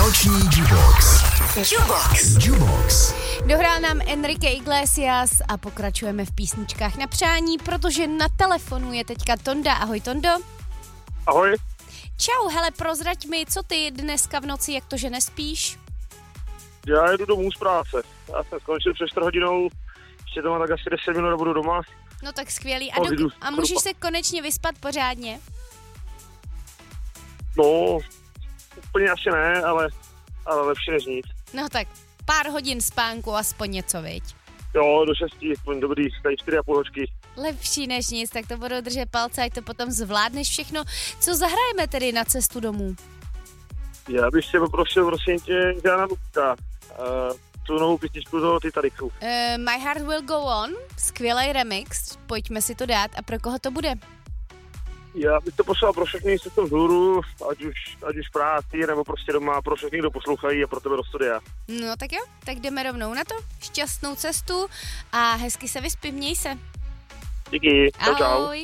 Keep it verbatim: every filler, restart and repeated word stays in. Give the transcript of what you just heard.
Noční Jukebox. Jukebox. Jukebox. Dohrál nám Enrique Iglesias a pokračujeme v písničkách na přání, protože na telefonu je teďka Tonda. Ahoj, Tondo. Ahoj. Čau, hele, prozrať mi, co ty dneska v noci, jak to, že nespíš? Já jedu domů z práce. Já jsem skončil před čtvrt hodinou, ještě to má tak asi deset minut a budu doma. No tak skvělý. A, do, a můžeš se konečně vyspat pořádně? No, úplně asi ne, ale, ale lepší než nic. No tak pár hodin spánku, aspoň něco, viď? Jo, do šesti, aspoň dobrý, tady čtyři a půl hoďky. Lepší než nic, tak to budu držet palce, ať to potom zvládneš všechno. Co zahrajeme tedy na cestu domů? Já bych se poprosil, prosím tě, Jana Bubka, uh, tu novou písničku toho Titanicu. Uh, My Heart Will Go On, skvělý remix, pojďme si to dát. A pro koho to bude? Já bych to poslal pro všechny, jestli to vzhůru, ať už, ať už práci, nebo prostě doma, pro všechny, kdo poslouchají a pro tebe do studia. No tak jo, tak jdeme rovnou na to. Šťastnou cestu a hezky se vyspí, měj se. Díky, čau, čau. Ahoj.